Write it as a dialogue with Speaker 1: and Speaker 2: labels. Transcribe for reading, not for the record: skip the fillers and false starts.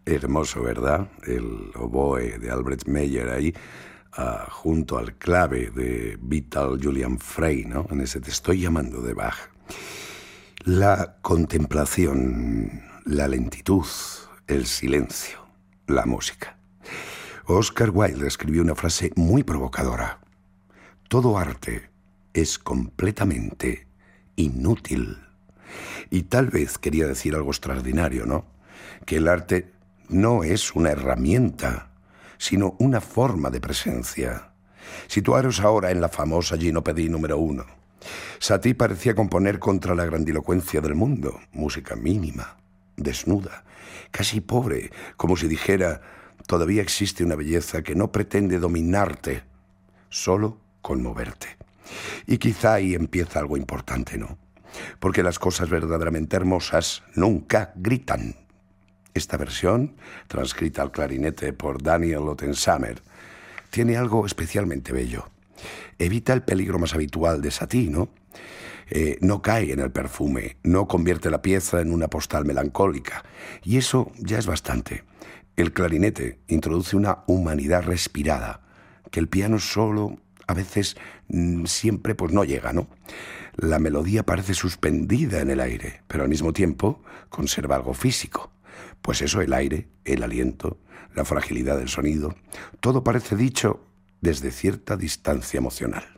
Speaker 1: Hermoso, ¿verdad? El oboe de Albrecht Meyer ahí, junto al clave de Vital Julian Frey, ¿no? En ese Te estoy llamando de Bach. La contemplación, la lentitud, el silencio, la música. Oscar Wilde escribió una frase muy provocadora. Todo arte es completamente inútil. Y tal vez quería decir algo extraordinario, ¿no? Que el arte no es una herramienta, sino una forma de presencia. Situaros ahora en la famosa Ginopédie número 1. Satie parecía componer contra la grandilocuencia del mundo, música mínima, desnuda, casi pobre, como si dijera, todavía existe una belleza que no pretende dominarte, solo conmoverte. Y quizá ahí empieza algo importante, ¿no? Porque las cosas verdaderamente hermosas nunca gritan. Esta versión, transcrita al clarinete por Daniel Ottensamer, tiene algo especialmente bello. Evita el peligro más habitual de Satie, ¿no? No cae en el perfume, no convierte la pieza en una postal melancólica. Y eso ya es bastante. El clarinete introduce una humanidad respirada, que el piano solo, a veces, siempre pues no llega, ¿no? La melodía parece suspendida en el aire, pero al mismo tiempo conserva algo físico. Pues eso, el aire, el aliento, la fragilidad del sonido, todo parece dicho desde cierta distancia emocional.